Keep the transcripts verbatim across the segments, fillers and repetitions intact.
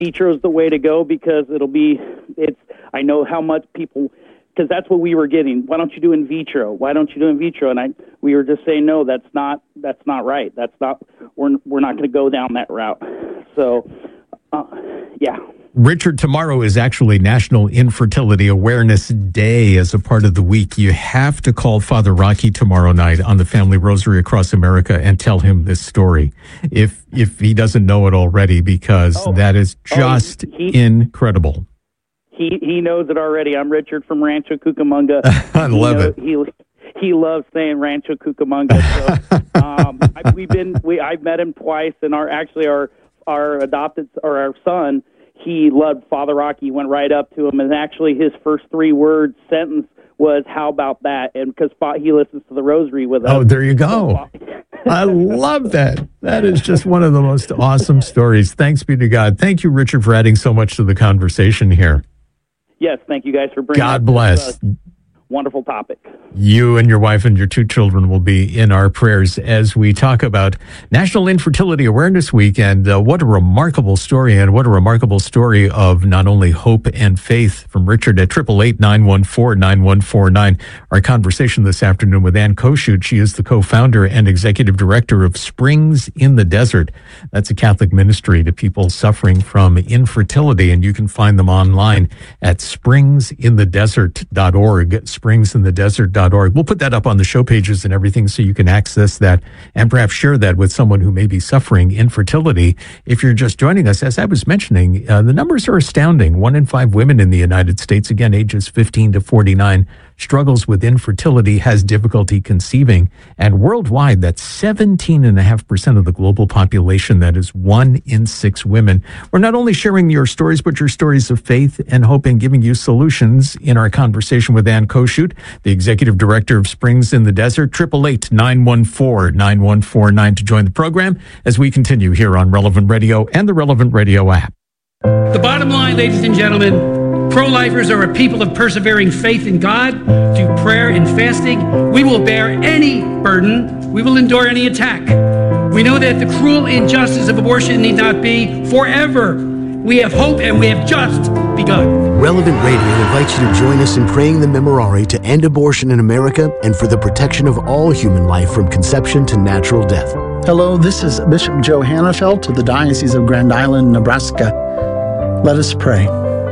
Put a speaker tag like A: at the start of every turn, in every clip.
A: vitro's the way to go because it'll be, it's, I know how much people, because that's what we were getting. Why don't you do in vitro? Why don't you do in vitro? And I, we were just saying, no, that's not, that's not right. That's not, we're, we're not going to go down that route. So, uh, yeah.
B: Richard, tomorrow is actually National Infertility Awareness Day as a part of the week. You have to call Father Rocky tomorrow night on the Family Rosary Across America and tell him this story if if he doesn't know it already, because oh, that is just oh, he, incredible.
A: He he knows it already. I'm Richard from Rancho Cucamonga.
B: I love
A: knows,
B: it.
A: He he loves saying Rancho Cucamonga. So, um, I, we've been we I've met him twice, and our actually our our adopted or our son. He loved Father Rocky, went right up to him, and actually his first three-word sentence was, how about that? And because he listens to the Rosary with us.
B: Oh, there you go. I love that. That is just one of the most awesome stories. Thanks be to God. Thank you, Richard, for adding so much to the conversation here.
A: Yes, thank you guys for bringing
B: God bless.
A: This, uh, wonderful topic.
B: You and your wife and your two children will be in our prayers as we talk about National Infertility Awareness Week. And uh, what a remarkable story, and what a remarkable story of not only hope and faith from Richard at eight eight eight, nine one four, nine one four nine. Our conversation this afternoon with Ann Koshut. She is the co-founder and executive director of Springs in the Desert. That's a Catholic ministry to people suffering from infertility, and you can find them online at springs in the desert dot org. springs in the desert dot org. We'll put that up on the show pages and everything so you can access that and perhaps share that with someone who may be suffering infertility. If you're just joining us, as I was mentioning, uh, the numbers are astounding. One in five women in the United States, again, ages fifteen to forty-nine, struggles with infertility, has difficulty conceiving. And worldwide, that's seventeen point five percent of the global population. That is one in six women. We're not only sharing your stories, but your stories of faith and hope, and giving you solutions in our conversation with Ann Koshut, the executive director of Springs in the Desert. eight eight eight, nine one four, nine one four nine to join the program as we continue here on Relevant Radio and the Relevant Radio app.
C: The bottom line, ladies and gentlemen, pro-lifers are a people of persevering faith in God, through prayer and fasting. We will bear any burden. We will endure any attack. We know that the cruel injustice of abortion need not be forever. We have hope, and we have just begun.
D: Relevant Radio invites you to join us in praying the Memorare to end abortion in America and for the protection of all human life from conception to natural death.
E: Hello, this is Bishop Joe Hannafelt of the Diocese of Grand Island, Nebraska. Let us pray.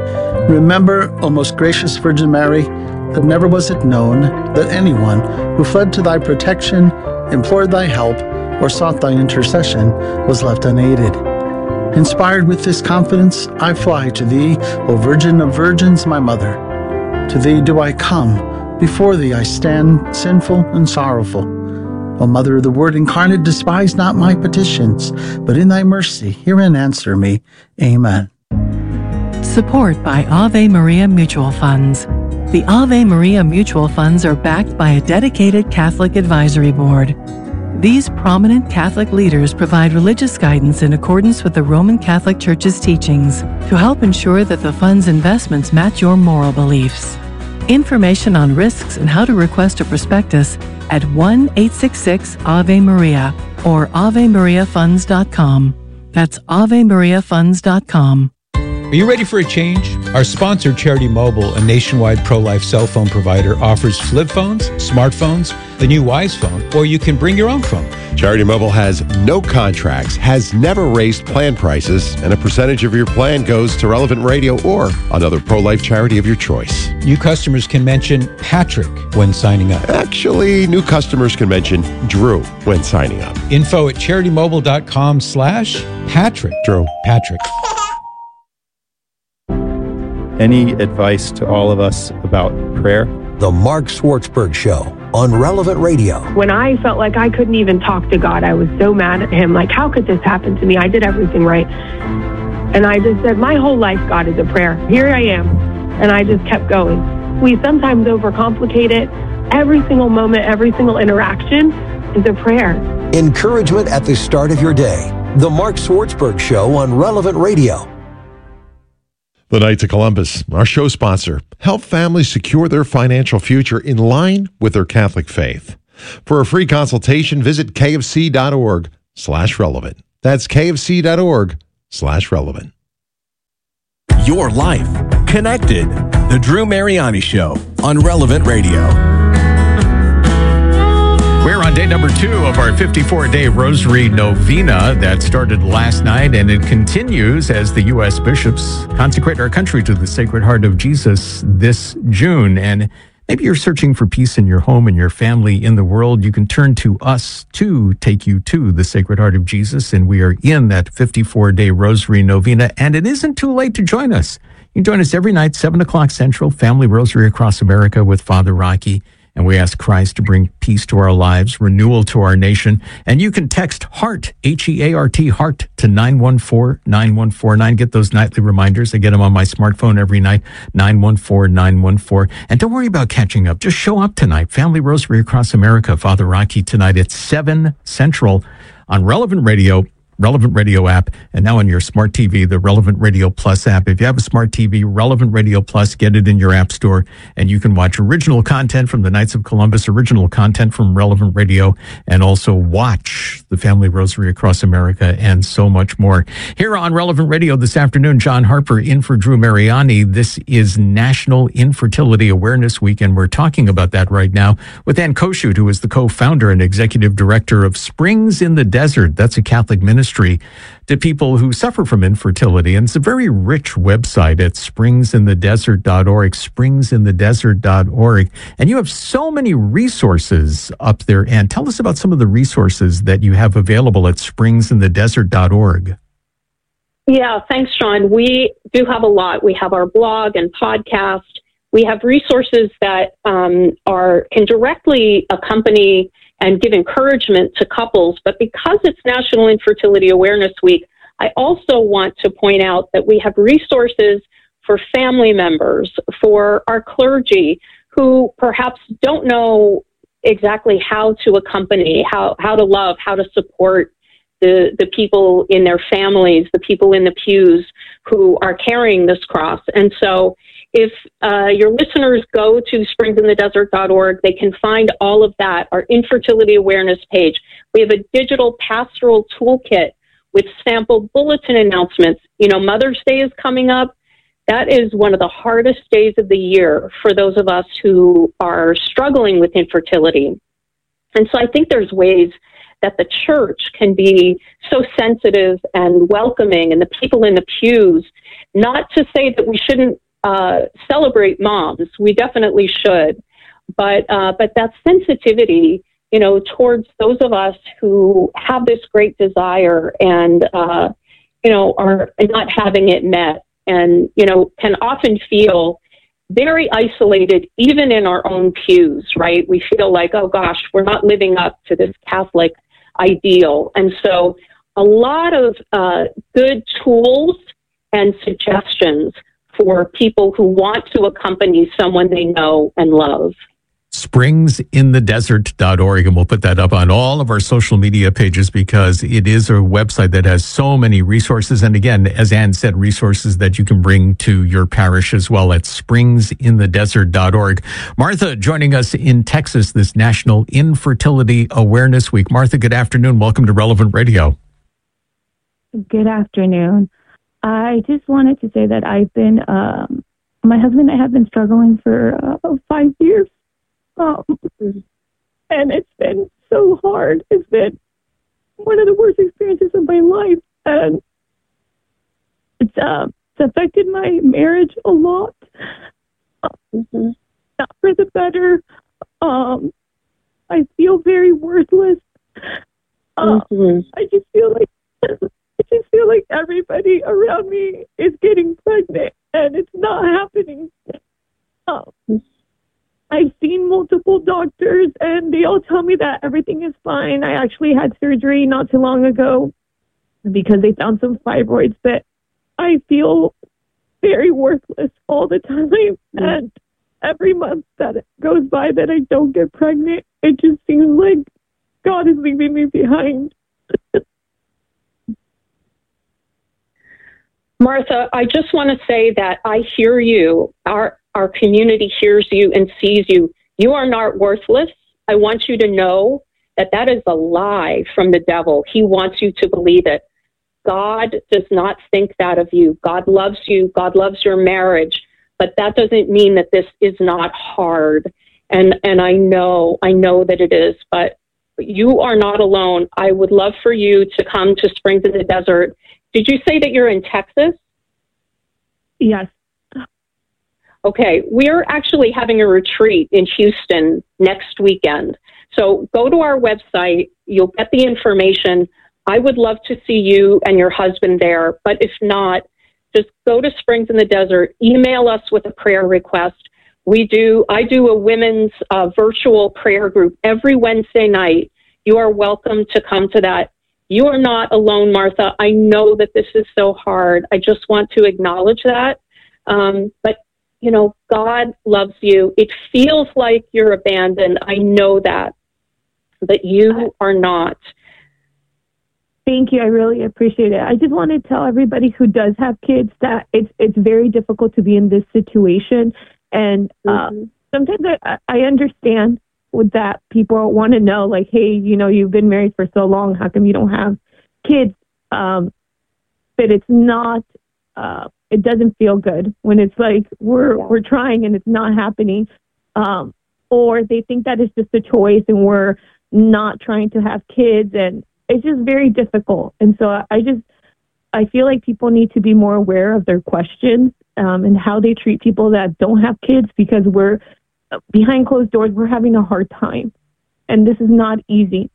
E: Remember, O most gracious Virgin Mary, that never was it known that anyone who fled to thy protection, implored thy help, or sought thy intercession was left unaided. Inspired with this confidence, I fly to thee, O Virgin of Virgins, my mother. To thee do I come, before thee I stand sinful and sorrowful. O Mother of the Word incarnate, despise not my petitions, but in thy mercy hear and answer me. Amen.
F: Support by Ave Maria Mutual Funds. The Ave Maria Mutual Funds are backed by a dedicated Catholic advisory board. These prominent Catholic leaders provide religious guidance in accordance with the Roman Catholic Church's teachings to help ensure that the fund's investments match your moral beliefs. Information on risks and how to request a prospectus at one eight six six Ave Maria or ave maria funds dot com. That's ave maria funds dot com.
G: Are you ready for a change? Our sponsor, Charity Mobile, a nationwide pro-life cell phone provider, offers flip phones, smartphones, the new Wise phone, or you can bring your own phone.
H: Charity Mobile has no contracts, has never raised plan prices, and a percentage of your plan goes to Relevant Radio or another pro-life charity of your choice.
G: New customers can mention Patrick when signing up.
H: Actually, new customers can mention Drew when signing up.
G: Info at charitymobile.com slash Patrick.
H: Drew.
G: Patrick.
I: Any advice to all of us about prayer?
J: The Mark Swartzberg Show on Relevant Radio.
K: When I felt like I couldn't even talk to God, I was so mad at him. Like, how could this happen to me? I did everything right. And I just said, my whole life, God, is a prayer. Here I am. And I just kept going. We sometimes overcomplicate it. Every single moment, every single interaction is a prayer.
J: Encouragement at the start of your day. The Mark Swartzberg Show on Relevant Radio.
H: The Knights of Columbus, our show sponsor, help families secure their financial future in line with their Catholic faith. For a free consultation, visit kfc.org slash relevant. That's kfc.org slash relevant.
L: your life. Connected. The Drew Mariani Show on Relevant Radio.
B: We're on day number two of our fifty-four day Rosary Novena that started last night, and it continues as the U S bishops consecrate our country to the Sacred Heart of Jesus this June. And maybe you're searching for peace in your home and your family, in the world. You can turn to us to take you to the Sacred Heart of Jesus, and we are in that fifty-four day Rosary Novena, and it isn't too late to join us. You can join us every night, seven o'clock Central, Family Rosary Across America with Father Rocky. And we ask Christ to bring peace to our lives, renewal to our nation. And you can text HEART, H E A R T, HEART, to nine one four nine one four nine. Get those nightly reminders. I get them on my smartphone every night, nine one four nine one four. And don't worry about catching up. Just show up tonight. Family Rosary Across America, Father Rocky, tonight at seven Central on Relevant Radio, Relevant Radio app, and now on your smart T V, the Relevant Radio Plus app. If you have a smart T V, Relevant Radio Plus, get it in your app store, and you can watch original content from the Knights of Columbus, original content from Relevant Radio, and also watch the Family Rosary Across America, and so much more. Here on Relevant Radio this afternoon, John Harper in for Drew Mariani. This is National Infertility Awareness Week, and we're talking about that right now with Ann Koshut, who is the co-founder and executive director of Springs in the Desert. That's a Catholic ministry to people who suffer from infertility. And it's a very rich website at springs in the desert dot org, springs in the desert dot org. And you have so many resources up there. And tell us about some of the resources that you have available at springs in the desert dot org.
M: Yeah, thanks, Sean. We do have a lot. We have our blog and podcast. We have resources that um, are can directly accompany and give encouragement to couples. But because it's National Infertility Awareness Week, I also want to point out that we have resources for family members, for our clergy who perhaps don't know exactly how to accompany, how, how to love, how to support the, the people in their families, the people in the pews who are carrying this cross. And so if uh, your listeners go to springs in the desert dot org, they can find all of that, our infertility awareness page. We have a digital pastoral toolkit with sample bulletin announcements. You know, Mother's Day is coming up. That is one of the hardest days of the year for those of us who are struggling with infertility. And so I think there's ways that the church can be so sensitive and welcoming, and the people in the pews, not to say that we shouldn't Uh, celebrate moms. We definitely should. But, uh, but that sensitivity, you know, towards those of us who have this great desire and, uh, you know, are not having it met, and, you know, can often feel very isolated, even in our own pews, right? We feel like, oh gosh, we're not living up to this Catholic ideal. And so a lot of uh, good tools and suggestions for people who want to accompany someone they know and love.
B: springs in the desert dot org, and we'll put that up on all of our social media pages because it is a website that has so many resources. And again, as Ann said, resources that you can bring to your parish as well at springs in the desert dot org. Martha joining us in Texas this National Infertility Awareness Week. Martha, good afternoon. Welcome to Relevant Radio.
N: Good afternoon. I just wanted to say that I've been, um, my husband and I have been struggling for uh, five years. Um, and it's been so hard. It's been one of the worst experiences of my life. And it's, uh, it's affected my marriage a lot. Mm-hmm. Not for the better. Um, I feel very worthless. Uh, mm-hmm. I just feel like I just feel like everybody around me is getting pregnant, and it's not happening. Um, I've seen multiple doctors, and they all tell me that everything is fine. I actually had surgery not too long ago because they found some fibroids, but I feel very worthless all the time. Mm-hmm. And every month that goes by that I don't get pregnant, it just seems like God is leaving me behind.
M: Martha, I just want to say that I hear you. Our our community hears you and sees you. You are not worthless. I want you to know that that is a lie from the devil. He wants you to believe it. God does not think that of you. God loves you. God loves your marriage. But that doesn't mean that this is not hard. And and I know, I know that it is. But you are not alone. I would love for you to come to Springs in the Desert. Did you say that you're in Texas?
N: Yes.
M: Okay. We're actually having a retreat in Houston next weekend. So go to our website. You'll get the information. I would love to see you and your husband there. But if not, just go to Springs in the Desert. Email us with a prayer request. We do, I do a women's uh, virtual prayer group every Wednesday night. You are welcome to come to that. You are not alone, Martha. I know that this is so hard. I just want to acknowledge that. Um, but, you know, God loves you. It feels like you're abandoned. I know that. But you are not.
N: Thank you. I really appreciate it. I just want to tell everybody who does have kids that it's it's very difficult to be in this situation. And uh, mm-hmm. sometimes I, I understand with that people want to know, like, hey, you know, you've been married for so long. How come you don't have kids? Um, but it's not, uh, it doesn't feel good when it's like we're yeah. we're trying and it's not happening. Um, or they think that it's just a choice and we're not trying to have kids. And it's just very difficult. And so I just, I feel like people need to be more aware of their questions um, and how they treat people that don't have kids, because we're behind closed doors, we're having a hard time. And this is not easy.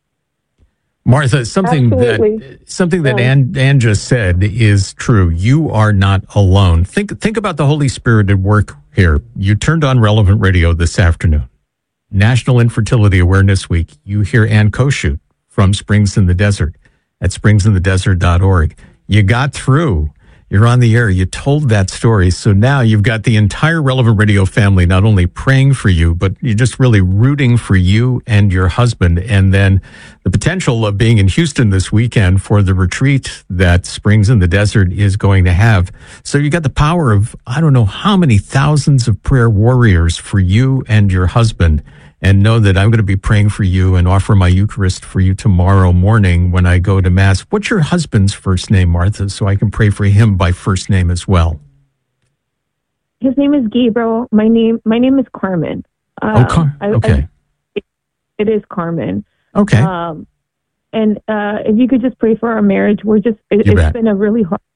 B: Martha, something Absolutely. that something that yeah. Ann, Ann just said is true. You are not alone. Think think about the Holy Spirit at work here. You turned on Relevant Radio this afternoon. National Infertility Awareness Week. You hear Ann Koshut from Springs in the Desert at springs in the desert dot org. You got through. You're on the air. You told that story. So now you've got the entire Relevant Radio family not only praying for you, but you're just really rooting for you and your husband. And then the potential of being in Houston this weekend for the retreat that Springs in the Desert is going to have. So you got the power of, I don't know how many thousands of prayer warriors for you and your husband. And know that I'm going to be praying for you and offer my Eucharist for you tomorrow morning when I go to Mass. What's your husband's first name, Martha, so I can pray for him by first name as well?
N: His name is Gabriel. My name my name is Carmen. Um,
B: oh, Car- okay.
N: I, it is Carmen.
B: Okay.
N: Um, and uh, if you could just pray for our marriage, we're just, it, it's
B: bet.
N: been a really hard.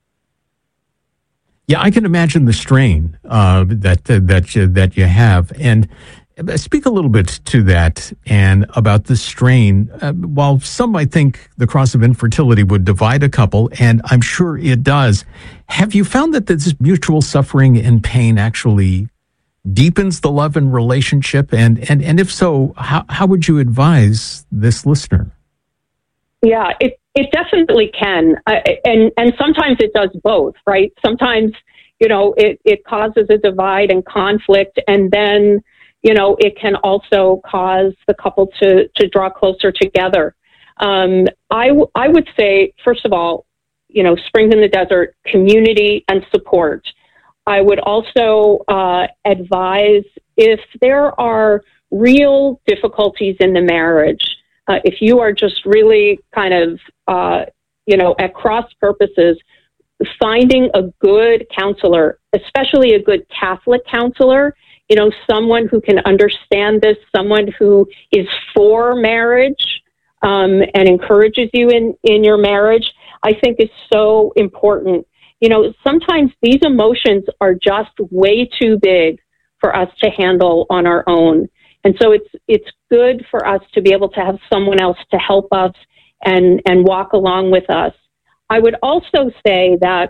B: Yeah, I can imagine the strain uh, that, uh, that, you, that you have. And speak a little bit to that and about the strain. Uh, while some might think the cross of infertility would divide a couple, and I'm sure it does, have you found that this mutual suffering and pain actually deepens the love and relationship? And and, and if so, how, how would you advise this listener?
M: Yeah, it, it definitely can. Uh, and, and sometimes it does both, right? Sometimes, you know, it, it causes a divide and conflict, and then you know, it can also cause the couple to, to draw closer together. Um, I, w- I would say, first of all, you know, Springs in the Desert, community and support. I would also uh, advise if there are real difficulties in the marriage, uh, if you are just really kind of, uh, you know, at cross purposes, finding a good counselor, especially a good Catholic counselor, you know, someone who can understand this, someone who is for marriage um, and encourages you in, in your marriage, I think is so important. You know, sometimes these emotions are just way too big for us to handle on our own. And so it's it's good for us to be able to have someone else to help us and, and walk along with us. I would also say that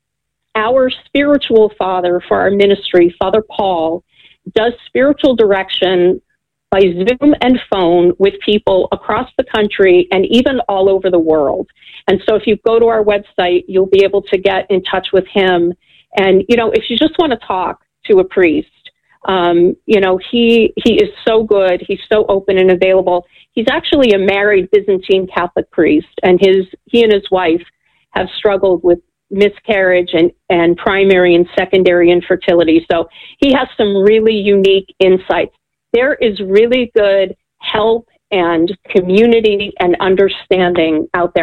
M: our spiritual father for our ministry, Father Paul, does spiritual direction by Zoom and phone with people across the country and even all over the world. And so if you go to our website, you'll be able to get in touch with him. And, you know, if you just want to talk to a priest, um, you know, he he is so good. He's so open and available. He's actually a married Byzantine Catholic priest, and his he and his wife have struggled with miscarriage and, and primary and secondary infertility. So he has some really unique insights. There is really good help and community and understanding out there.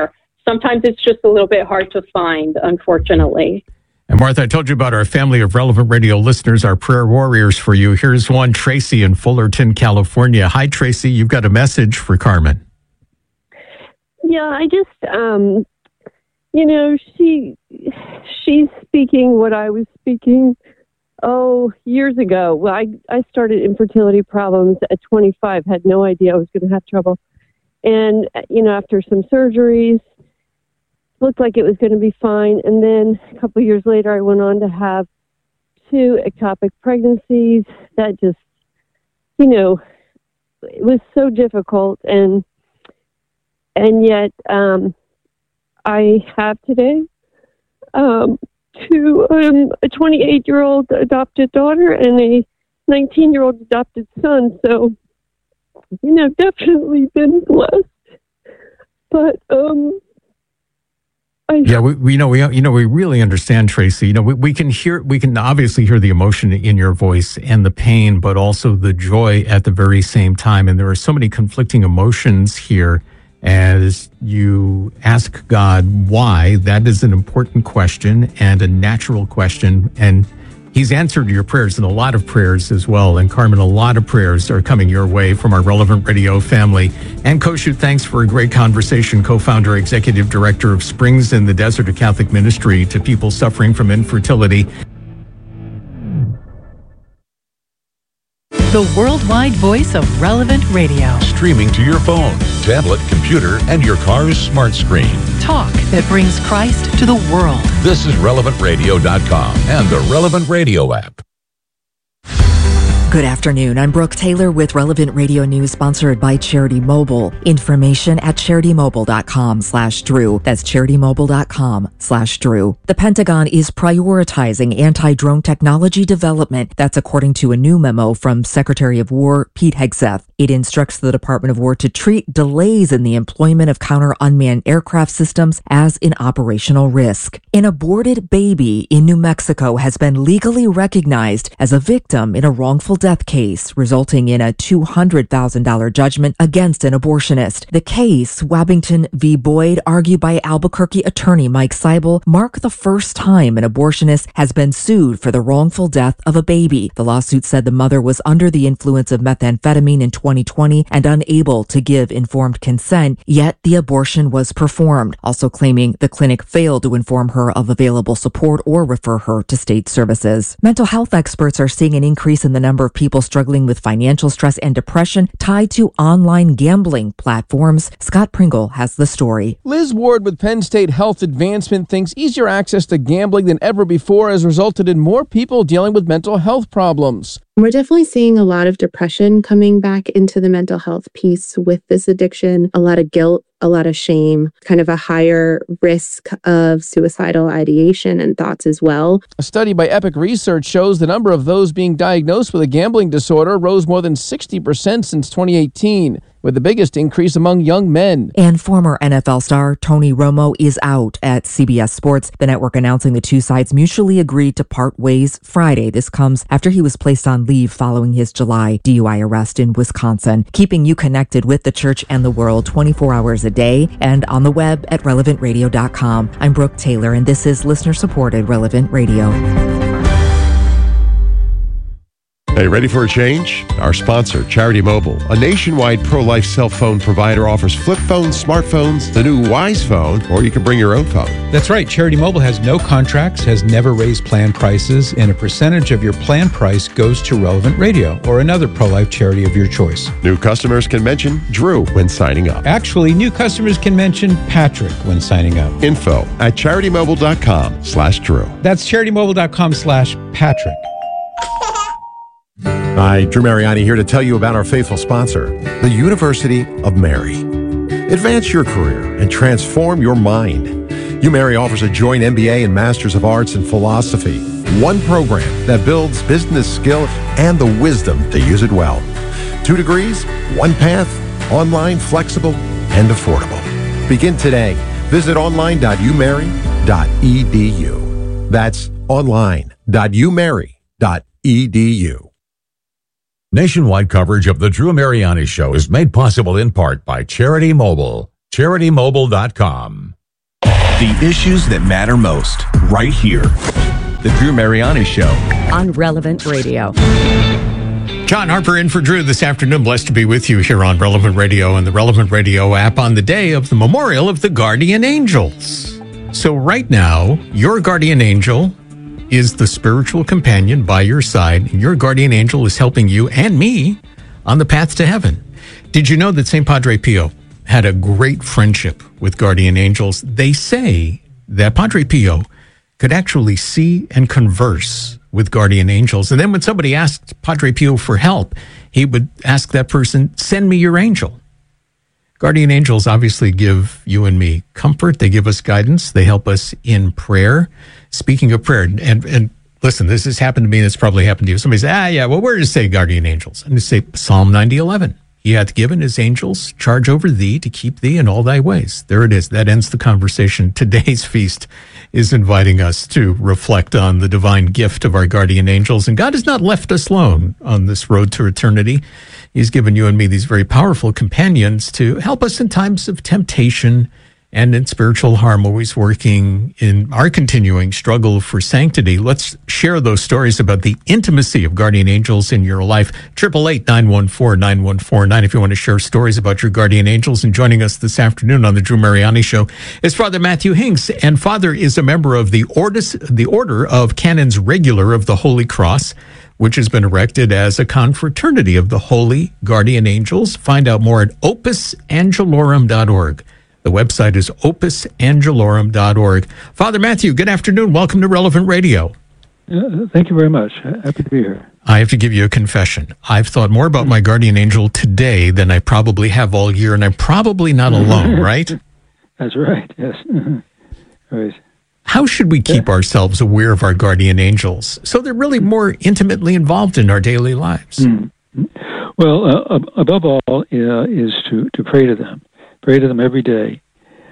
M: sometimes it's just a little bit hard to find, unfortunately.
B: And Martha, I told you about our family of Relevant Radio listeners, our prayer warriors for you. Here's one, Tracy in Fullerton, California. Hi, Tracy. You've got a message for Carmen.
O: Yeah, I just, um, you know, she she's speaking what I was speaking, oh, years ago. Well, I, I started infertility problems at twenty-five, had no idea I was going to have trouble. And, you know, after some surgeries, looked like it was going to be fine. And then a couple of years later, I went on to have two ectopic pregnancies. That just, you know, it was so difficult. And and yet um, I have today um, two, um, a twenty-eight-year-old adopted daughter and a nineteen-year-old adopted son. So, you know, definitely been blessed. But, um...
B: Yeah, we, we you know we you know we really understand, Tracy. You know, we, we can hear we can obviously hear the emotion in your voice and the pain, but also the joy at the very same time. And there are so many conflicting emotions here as you ask God why. That is an important question and a natural question, and He's answered your prayers and a lot of prayers as well. And Carmen, a lot of prayers are coming your way from our Relevant Radio family. And Koshu, thanks for a great conversation. Co-founder, executive director of Springs in the Desert, a Catholic ministry to people suffering from infertility.
F: The worldwide voice of Relevant Radio.
P: Streaming to your phone, tablet, computer, and your car's smart screen.
F: Talk that brings Christ to the world.
P: This is relevant radio dot com and the Relevant Radio app.
Q: Good afternoon. I'm Brooke Taylor with Relevant Radio News, sponsored by Charity Mobile. Information at charity mobile dot com slash Drew. That's charity mobile dot com slash Drew. The Pentagon is prioritizing anti-drone technology development. That's according to a new memo from Secretary of War Pete Hegseth. It instructs the Department of War to treat delays in the employment of counter-unmanned aircraft systems as an operational risk. An aborted baby in New Mexico has been legally recognized as a victim in a wrongful death case, resulting in a two hundred thousand dollars judgment against an abortionist. The case, Wabbington v. Boyd, argued by Albuquerque attorney Mike Seibel, marked the first time an abortionist has been sued for the wrongful death of a baby. The lawsuit said the mother was under the influence of methamphetamine in twenty twenty and unable to give informed consent, yet the abortion was performed, also claiming the clinic failed to inform her of available support or refer her to state services. Mental health experts are seeing an increase in the number of people struggling with financial stress and depression tied to online gambling platforms. Scott Pringle has the story.
R: Liz Ward with Penn State Health Advancement thinks easier access to gambling than ever before has resulted in more people dealing with mental health problems.
S: We're definitely seeing a lot of depression coming back into the mental health piece with this addiction, a lot of guilt, a lot of shame, kind of a higher risk of suicidal ideation and thoughts as well.
R: A study by Epic Research shows the number of those being diagnosed with a gambling disorder rose more than sixty percent since twenty eighteen, with the biggest increase among young men.
Q: And former N F L star Tony Romo is out at C B S Sports, the network announcing the two sides mutually agreed to part ways Friday. This comes after he was placed on leave following his July D U I arrest in Wisconsin. Keeping you connected with the church and the world twenty-four hours a day and on the web at relevant radio dot com. I'm Brooke Taylor, and this is listener-supported Relevant Radio.
H: Hey, ready for a change? Our sponsor, Charity Mobile, a nationwide pro-life cell phone provider, offers flip phones, smartphones, the new Wise phone, or you can bring your own phone.
G: That's right. Charity Mobile has no contracts, has never raised plan prices, and a percentage of your plan price goes to Relevant Radio or another pro-life charity of your choice.
H: New customers can mention Drew when signing up.
G: Actually, new customers can mention Patrick when signing up.
H: Info at charity mobile dot com slash Drew.
G: That's charity mobile dot com slash Patrick.
T: Hi, Drew Mariani here to tell you about our faithful sponsor, the University of Mary. Advance your career and transform your mind. UMary offers a joint M B A and Masters of Arts in Philosophy, one program that builds business skill and the wisdom to use it well. Two degrees, one path, online, flexible, and affordable. Begin today. Visit online dot u mary dot e d u. That's online dot u mary dot e d u.
P: Nationwide coverage of the Drew Mariani Show is made possible in part by Charity Mobile. charity mobile dot com.
L: The issues that matter most, right here. The Drew Mariani Show.
U: On Relevant Radio.
B: John Harper in for Drew this afternoon. Blessed to be with you here on Relevant Radio and the Relevant Radio app on the day of the memorial of the Guardian Angels. So right now, your guardian angel is the spiritual companion by your side. And your guardian angel is helping you and me on the path to heaven. Did you know that Saint Padre Pio had a great friendship with guardian angels? They say that Padre Pio could actually see and converse with guardian angels. And then when somebody asked Padre Pio for help, he would ask that person, send me your angel. Guardian angels obviously give you and me comfort. They give us guidance. They help us in prayer. Speaking of prayer, and, and listen, this has happened to me, and it's probably happened to you. Somebody says, ah, yeah, well, where does it say guardian angels? I'm going to say Psalm ninety eleven. He hath given his angels charge over thee to keep thee in all thy ways. There it is. That ends the conversation. Today's feast is inviting us to reflect on the divine gift of our guardian angels. And God has not left us alone on this road to eternity. He's given you and me these very powerful companions to help us in times of temptation and in spiritual harm, always working in our continuing struggle for sanctity. Let's share those stories about the intimacy of guardian angels in your life. Triple eight nine one four nine one four nine. If you want to share stories about your guardian angels. And joining us this afternoon on the Drew Mariani Show is Father Matthew Hinks, and Father is a member of the Ordis, the Order of Canons Regular of the Holy Cross, which has been erected as a confraternity of the Holy Guardian Angels. Find out more at opus angelorum dot org. The website is opus angelorum dot org. Father Matthew, good afternoon. Welcome to Relevant Radio.
V: Uh, thank you very much. Happy to be here.
B: I have to give you a confession. I've thought more about my guardian angel today than I probably have all year, and I'm probably not alone, right?
V: That's right, yes. Right.
B: How should we keep yeah. ourselves aware of our guardian angels so they're really more intimately involved in our daily lives?
V: Mm-hmm. Well, uh, above all uh, is to, to pray to them. Pray to them every day,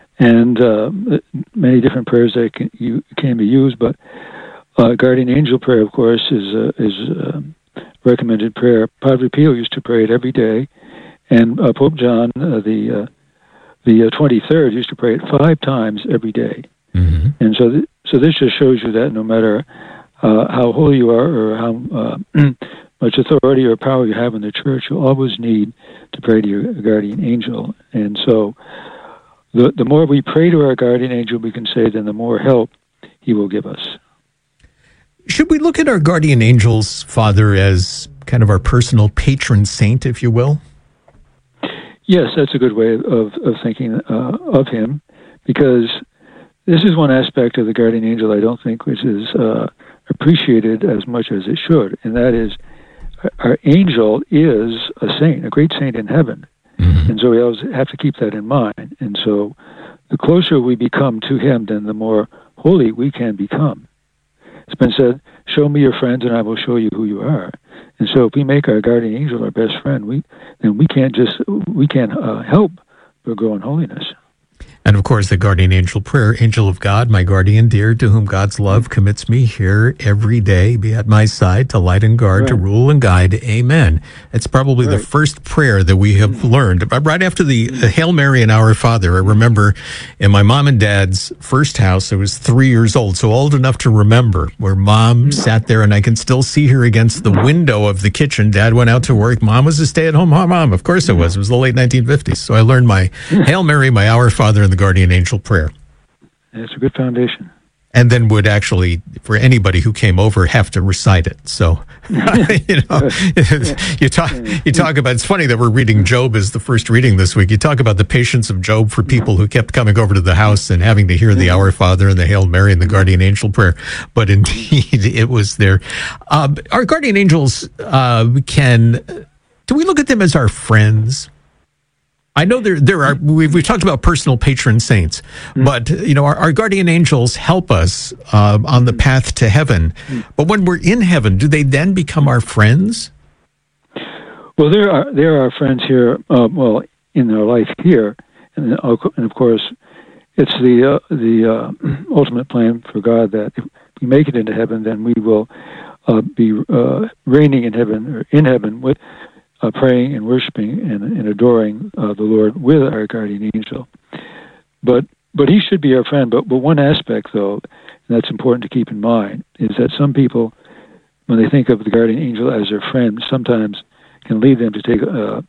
V: and uh, many different prayers that can, you, can be used. But uh, guardian angel prayer, of course, is uh, is uh, recommended prayer. Padre Pio used to pray it every day, and uh, Pope John, uh, the uh, the uh, twenty-third, used to pray it five times every day.
B: Mm-hmm.
V: And so, th- so this just shows you that no matter uh, how holy you are or how uh, much authority or power you have in the church, you always need to pray to your guardian angel. And so the the more we pray to our guardian angel, we can say, then the more help he will give us.
B: Should we look at our guardian angels, Father, as kind of our personal patron saint, if you will?
V: Yes, that's a good way of, of thinking uh, of him, because this is one aspect of the guardian angel I don't think which is uh, appreciated as much as it should, and that is our angel is a saint, a great saint in heaven.
B: Mm-hmm.
V: And so we always have to keep that in mind. And so the closer we become to him, then the more holy we can become. It's been said, show me your friends and I will show you who you are. And so if we make our guardian angel our best friend, we then we can't just, we can uh, help but grow in holiness.
B: And of course, the guardian angel prayer, angel of God, my guardian dear, to whom God's love commits me here every day, be at my side to light and guard,
V: right.
B: to rule and guide. Amen. It's probably right. the first prayer that we have learned. Right after the Hail Mary and Our Father, I remember in my mom and dad's first house, I was three years old, so old enough to remember, where Mom sat there, and I can still see her against the window of the kitchen. Dad went out to work. Mom was a stay-at-home mom. Of course it was. It was the late nineteen fifties. So I learned my Hail Mary, my Our Father, and the guardian angel prayer.
V: It's a good foundation.
B: And then would actually, for anybody who came over, have to recite it. So, you know, you talk, you talk about, it's funny that we're reading Job as the first reading this week. You talk about the patience of Job for people who kept coming over to the house and having to hear the Our Father and the Hail Mary and the guardian angel prayer. But indeed, it was there. Um, our guardian angels uh, can, do we look at them as our friends? I know there there are, we've, we've talked about personal patron saints, mm. but, you know, our, our guardian angels help us uh, on the path to heaven. Mm. But when we're in heaven, do they then become our friends?
V: Well, there are there are friends here, uh, well, in their life here. And, and of course, it's the, uh, the uh, ultimate plan for God that if we make it into heaven, then we will uh, be uh, reigning in heaven, or in heaven with Uh, praying and worshiping and, and adoring uh, the Lord with our guardian angel. But but he should be our friend. But, but one aspect, though, and that's important to keep in mind, is that some people, when they think of the guardian angel as their friend, sometimes can lead them to take a,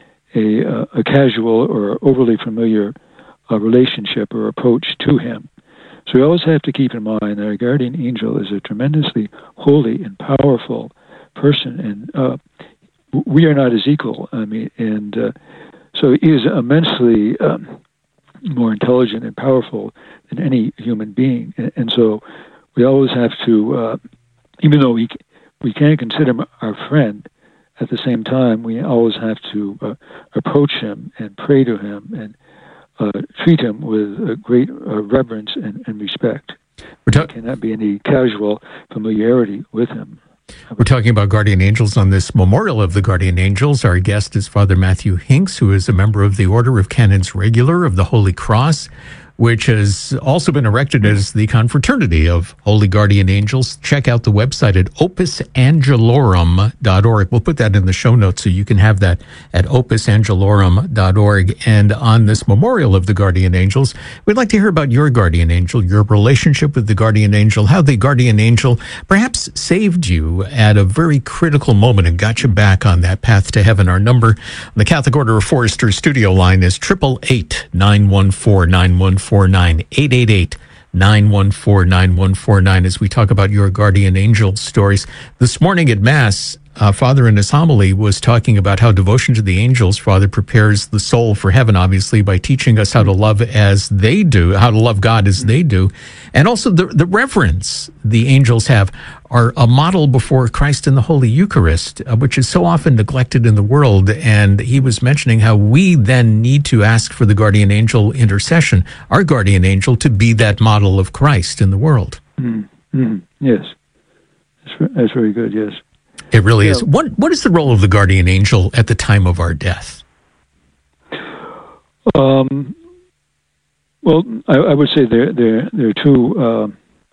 V: a, a casual or overly familiar uh, relationship or approach to him. So we always have to keep in mind that our guardian angel is a tremendously holy and powerful person, and uh, we are not his equal. I mean, and uh, so he is immensely um, more intelligent and powerful than any human being. And, and so we always have to, uh, even though we we can consider him our friend, at the same time we always have to uh, approach him and pray to him and uh, treat him with a great uh, reverence and, and respect.
B: We're ta-
V: there cannot be any casual familiarity with him.
B: We're talking about guardian angels on this Memorial of the Guardian Angels. Our guest is Father Matthew Hinks, who is a member of the Order of Canons Regular of the Holy Cross, which has also been erected as the confraternity of Holy Guardian Angels. Check out the website at opus angelorum dot org. We'll put that in the show notes so you can have that at opus angelorum dot org. And on this Memorial of the Guardian Angels, we'd like to hear about your guardian angel, your relationship with the guardian angel, how the guardian angel perhaps saved you at a very critical moment and got you back on that path to heaven. Our number on the Catholic Order of Foresters studio line is eight eight eight, nine one four, nine one four nine, eight eight eight, nine one four, nine one four nine, as we talk about your guardian angel stories. This morning at Mass, uh, Father in his homily was talking about how devotion to the angels, Father, prepares the soul for heaven, obviously, by teaching us how to love as they do, how to love God as they do. And also the, the reverence the angels have are a model before Christ in the Holy Eucharist, uh, which is so often neglected in the world. And he was mentioning how we then need to ask for the guardian angel intercession, our guardian angel, to be that model of Christ in the world.
V: Mm-hmm. Yes. That's, that's very good, yes.
B: It really yeah. is. What What is the role of the guardian angel at the time of our death?
V: Um, well, I, I would say there there there are two. Uh,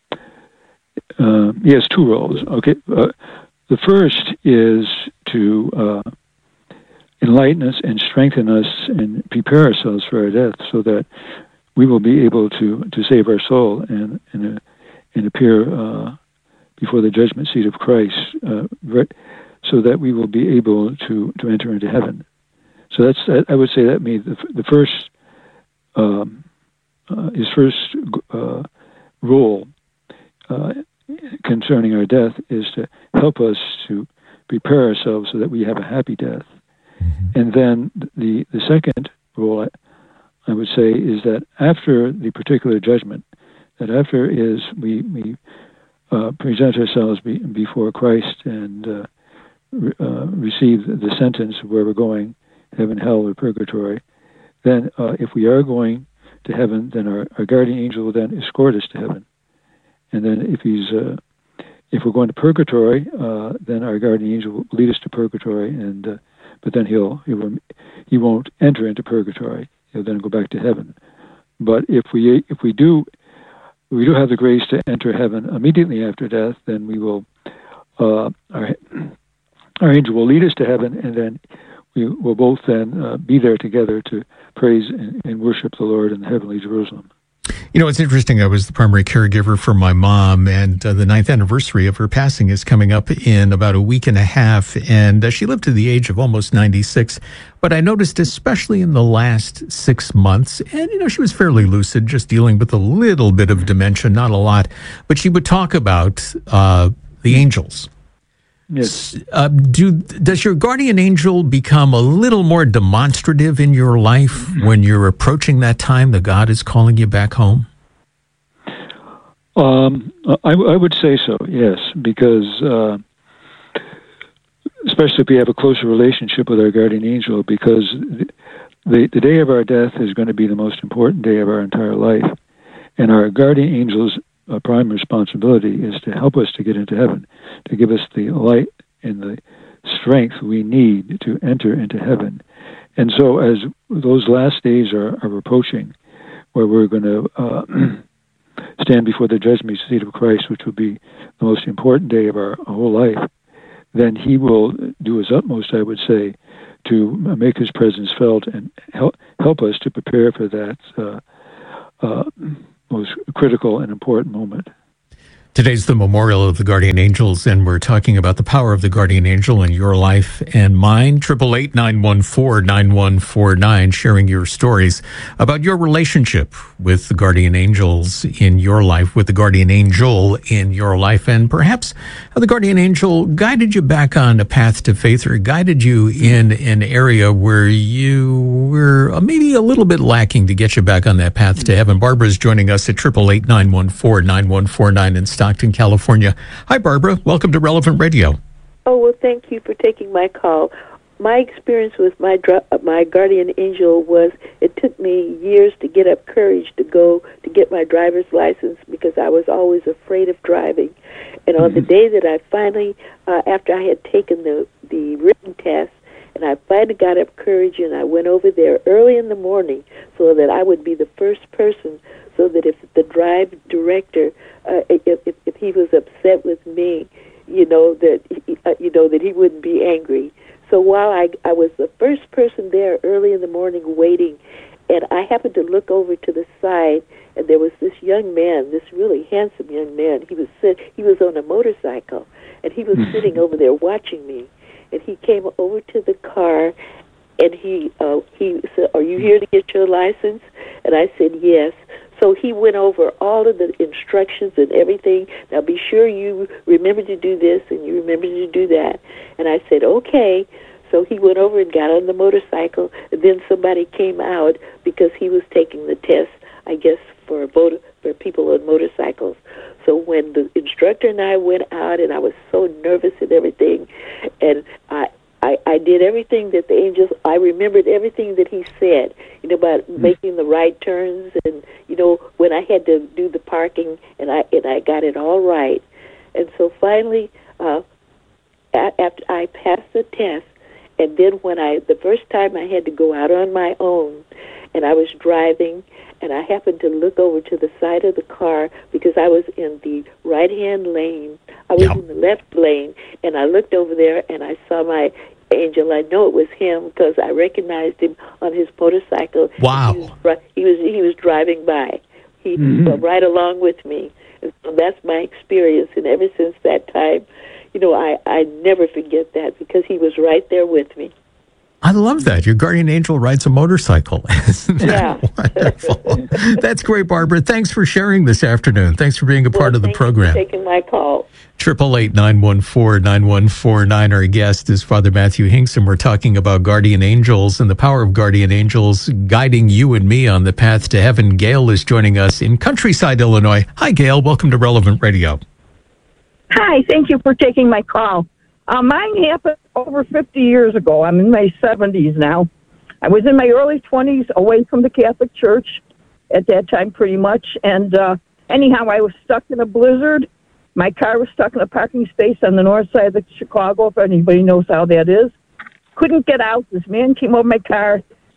V: uh, yes, two roles. Okay, uh, the first is to uh, enlighten us and strengthen us and prepare ourselves for our death, so that we will be able to, to save our soul and and, uh, and appear uh, before the judgment seat of Christ, uh, so that we will be able to, to enter into heaven. So that's I would say that means the, the first um, uh, his first uh, role uh, concerning our death is to help us to prepare ourselves so that we have a happy death. Mm-hmm. And then the the second role I, I would say is that after the particular judgment, that after is we we uh, present ourselves be, before Christ and uh, re, uh, receive the sentence of where we're going, heaven, hell, or purgatory. Then uh, if we are going to heaven, then our, our guardian angel will then escort us to heaven. And then if he's uh, if we're going to purgatory, uh, then our guardian angel will lead us to purgatory, and uh, but then he'll he will he won't enter into purgatory. He'll then go back to heaven. But if we if we do we do have the grace to enter heaven immediately after death, then we will uh, our our angel will lead us to heaven, and then we will both then uh, be there together to praise and, and worship the Lord in the heavenly Jerusalem.
B: You know, it's interesting. I was the primary caregiver for my mom, and uh, the ninth anniversary of her passing is coming up in about a week and a half. And uh, she lived to the age of almost ninety-six. But I noticed, especially in the last six months, and, you know, she was fairly lucid, just dealing with a little bit of dementia, not a lot. But she would talk about uh, the angels.
V: Yes.
B: Uh, do does your guardian angel become a little more demonstrative in your life mm-hmm. when you're approaching that time that God is calling you back home?
V: Um, I, I would say so, yes, because uh, especially if we have a closer relationship with our guardian angel, because the, the day of our death is going to be the most important day of our entire life. And our guardian angel's uh, prime responsibility is to help us to get into heaven, to give us the light and the strength we need to enter into heaven. And so as those last days are, are approaching, where we're going to uh, stand before the judgment seat of Christ, which will be the most important day of our whole life, then he will do his utmost, I would say, to make his presence felt and help help us to prepare for that uh, uh, most critical and important moment.
B: Today's the memorial of the Guardian Angels, and we're talking about the power of the Guardian Angel in your life and mine. Triple eight nine one four nine one four nine, sharing your stories about your relationship with the Guardian Angels in your life, with the Guardian Angel in your life, and perhaps how the Guardian Angel guided you back on a path to faith, or guided you in an area where you were maybe a little bit lacking to get you back on that path to heaven. Barbara's joining us at triple eight nine one four nine one four nine in Stockton, California. Hi, Barbara. Welcome to Relevant Radio.
A: Oh, well, thank you for taking my call. My experience with my dr- my guardian angel was it took me years to get up courage to go to get my driver's license because I was always afraid of driving. And on mm-hmm. the day that I finally, uh, after I had taken the, the written test, and I finally got up courage and I went over there early in the morning so that I would be the first person, so that if the drive director, uh, if, if if he was upset with me, you know that he, uh, you know that he wouldn't be angry. So while I I was the first person there early in the morning waiting, and I happened to look over to the side, and there was this young man, this really handsome young man. He was sit, he was on a motorcycle, and he was sitting over there watching me. And he came over to the car, and he uh, he said, "Are you here to get your license?" And I said, "Yes." So he went over all of the instructions and everything. Now be sure you remember to do this and you remember to do that. And I said, "Okay." So he went over and got on the motorcycle, and then somebody came out because he was taking the test, I guess, for motor, for people on motorcycles. So when the instructor and I went out, and I was so nervous and everything, and I, I, I did everything that the angels, I remembered everything that he said, you know, about mm-hmm. making the right turns, and, you know, when I had to do the parking, and I and I got it all right. And so finally, uh, after I passed the test, and then when I, the first time I had to go out on my own, and I was driving, and I happened to look over to the side of the car because I was in the right-hand lane. I was yeah. in the left lane, and I looked over there, and I saw my angel. I know it was him because I recognized him on his motorcycle.
B: Wow.
A: He was, he was, he was driving by. He mm-hmm. was right along with me. And so that's my experience, and ever since that time, you know, I, I never forget that because he was right there with me.
B: I love that. Your guardian angel rides a motorcycle. Isn't that yeah. wonderful? That's great, Barbara. Thanks for sharing this afternoon. Thanks for being a
A: well,
B: part of the program.
A: Thank you for taking my call.
B: Triple eight nine one four nine one four nine. Our guest is Father Matthew Hinkson. We're talking about guardian angels and the power of guardian angels guiding you and me on the path to heaven. Gail is joining us in Countryside, Illinois. Hi, Gail. Welcome to Relevant Radio.
C: Hi. Thank you for taking my call. Uh, mine happened over fifty years ago. I'm in my seventies now. I was in my early twenties, away from the Catholic Church at that time pretty much. And uh, anyhow, I was stuck in a blizzard. My car was stuck in a parking space on the north side of Chicago, if anybody knows how that is. Couldn't get out. This man came over my car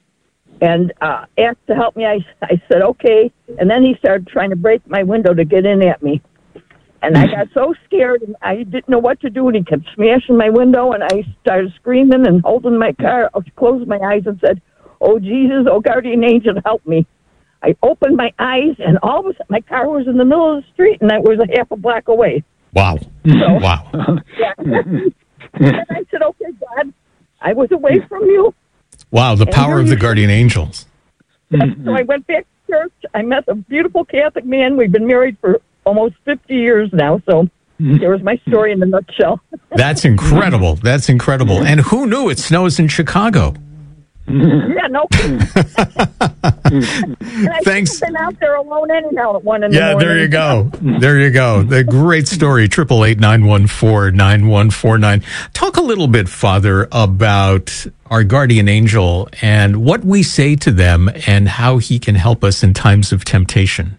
C: and uh, asked to help me. I, I said, okay. And then he started trying to break my window to get in at me. And I got so scared, and I didn't know what to do, and he kept smashing my window, and I started screaming and holding my car. I closed my eyes and said, "Oh, Jesus, oh, guardian angel, help me." I opened my eyes, and all of a sudden, my car was in the middle of the street, and I was a half a block away.
B: Wow.
C: So,
B: wow.
C: Yeah. And I said, okay, God, I was away from you.
B: Wow, the power of the guardian angels.
C: So I went back to church. I met a beautiful Catholic man. We've been married for almost fifty years now, so there was my story in a nutshell.
B: That's incredible. That's incredible. And who knew it snows in Chicago?
C: Yeah, no. And I
B: Thanks.
C: I've been out there alone anyhow at one in the
B: Yeah,
C: morning.
B: there you go. There you go. The great story. Triple eight nine one four nine one four nine. Talk a little bit, Father, about our guardian angel and what we say to them and how he can help us in times of temptation.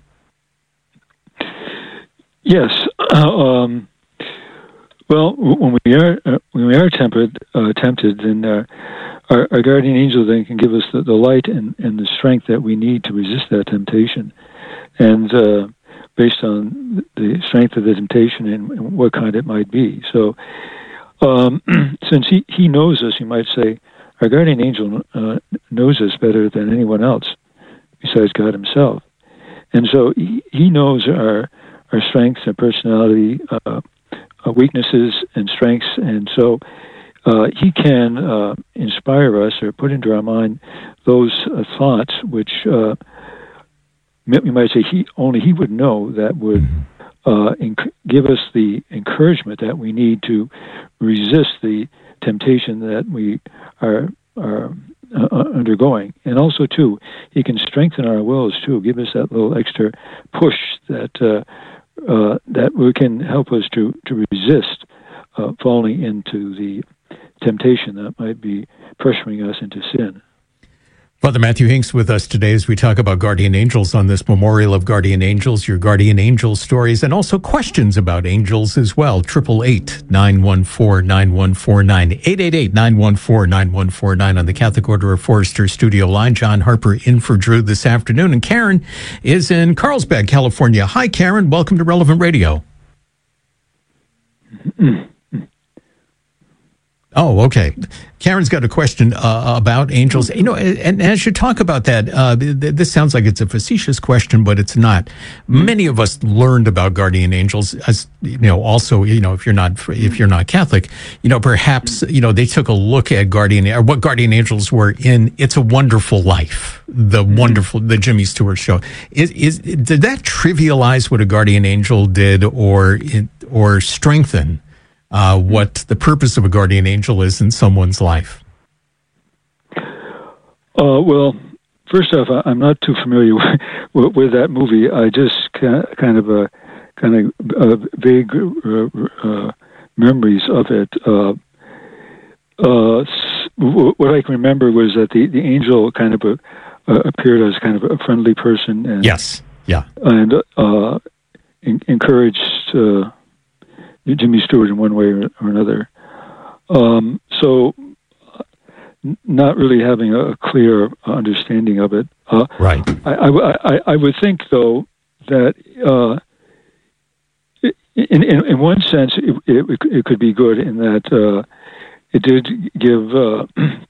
V: Yes. Uh, um, well, when we are uh, when we are tempted, uh, tempted, then uh, our, our guardian angel then can give us the, the light and, and the strength that we need to resist that temptation, and uh, based on the strength of the temptation and, and what kind it might be. So, um, since he, he knows us, you might say, our guardian angel uh, knows us better than anyone else, besides God Himself. And so he, he knows our our strengths and personality, uh, uh, weaknesses and strengths, and so uh, he can uh, inspire us or put into our mind those uh, thoughts which uh, we might say he only he would know that would uh, inc- give us the encouragement that we need to resist the temptation that we are are uh, undergoing. And also, too, he can strengthen our wills, too, give us that little extra push that uh, uh, that we can help us to, to resist uh, falling into the temptation that might be pressuring us into sin.
B: Father Matthew Hinks with us today as we talk about guardian angels on this Memorial of Guardian Angels, your guardian angel stories, and also questions about angels as well. eight eight eight, nine one four, nine one four nine, eight eight eight, nine one four, nine one four nine on the Catholic Order of Foresters studio line. John Harper in for Drew this afternoon. And Karen is in Carlsbad, California. Hi, Karen. Welcome to Relevant Radio. Oh, okay. Karen's got a question uh, about angels. You know, and, and as you talk about that, uh, th- this sounds like it's a facetious question, but it's not. Many of us learned about guardian angels as, you know, also, you know, if you're not, if you're not Catholic, you know, perhaps, you know, they took a look at guardian, or what guardian angels were in It's a Wonderful Life, the wonderful, the Jimmy Stewart show. Is, is, did that trivialize what a guardian angel did or, or strengthen Uh, what the purpose of a guardian angel is in someone's life?
V: Uh, well, first off, I'm not too familiar with, with that movie. I just kind of a kind of uh, vague uh, uh, memories of it. Uh, uh, what I can remember was that the, the angel kind of a, uh, appeared as kind of a friendly person. And,
B: yes, yeah,
V: and uh, in, encouraged Uh, Jimmy Stewart in one way or, or another. Um, so, n- not really having a clear understanding of it. Uh,
B: right.
V: I, I, I, I would think, though, that uh, in, in in one sense it, it, it could be good in that uh, it did give uh,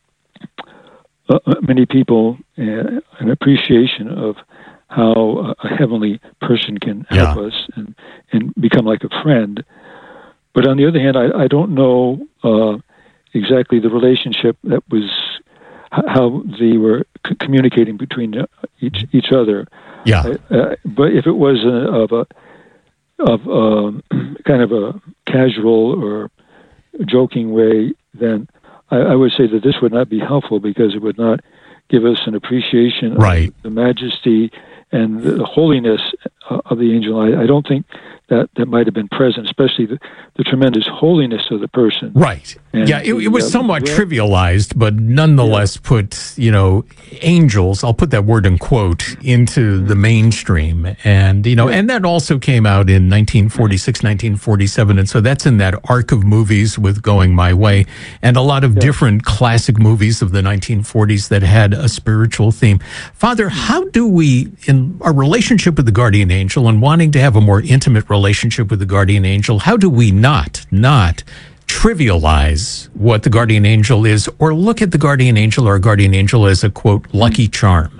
V: uh, many people uh, an appreciation of how a heavenly person can help
B: yeah.
V: us and, and become like a friend. But on the other hand, I, I don't know uh, exactly the relationship that was, how they were c- communicating between each each other.
B: Yeah.
V: Uh, but if it was a, of a of um, kind of a casual or joking way, then I, I would say that this would not be helpful because it would not give us an appreciation
B: right.
V: of the majesty and the holiness of the angel. I, I don't think that that might have been present, especially the, the tremendous holiness of the person.
B: Right.
V: And
B: yeah, it,
V: the,
B: it was
V: uh,
B: somewhat
V: the,
B: trivialized, but nonetheless yeah. put, you know, angels, I'll put that word in quote, into the mainstream. And, you know, yeah. and that also came out in nineteen forty-six, nineteen forty-seven. And so that's in that arc of movies with Going My Way and a lot of yeah. different classic movies of the nineteen forties that had a spiritual theme. Father, how do we, in our relationship with the guardian angel and wanting to have a more intimate relationship with the guardian angel, how do we not, not trivialize what the guardian angel is or look at the guardian angel or guardian angel as a, quote, lucky charm?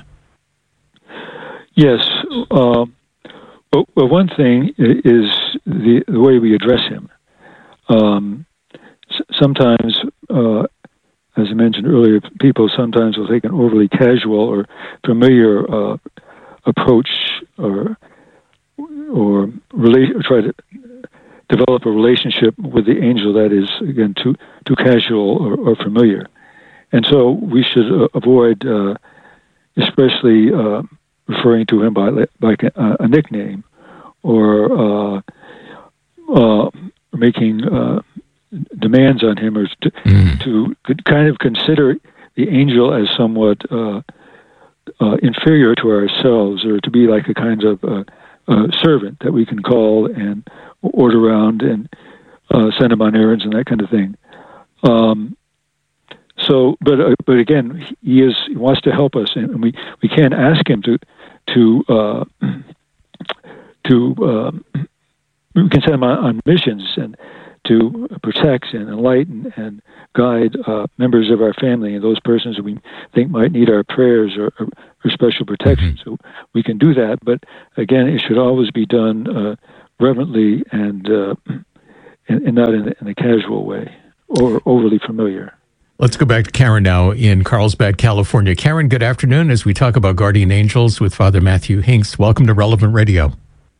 V: Yes. Uh, well, one thing is the, the way we address him. Um, s- sometimes, uh, as I mentioned earlier, people sometimes will take an overly casual or familiar uh, approach or or, relate, or try to develop a relationship with the angel that is, again, too too casual or, or familiar. And so we should uh, avoid uh, especially uh, referring to him by like a, a nickname or uh, uh, making uh, demands on him, or to, mm. to kind of consider the angel as somewhat uh, uh, inferior to ourselves, or to be like a kind of uh, uh, servant that we can call and order around and uh, send him on errands and that kind of thing. Um, so, but uh, but again, he is he wants to help us, and we, we can't ask him to to uh, to uh, we can send him on, on missions and to protect and enlighten and guide uh, members of our family and those persons that we think might need our prayers or, or, or special protection. Mm-hmm. So we can do that, but again, it should always be done uh, reverently and, uh, and and not in a, in a casual way or overly familiar.
B: Let's go back to Karen now in Carlsbad, California. Karen, good afternoon as we talk about guardian angels with Father Matthew Hinks. Welcome to Relevant Radio.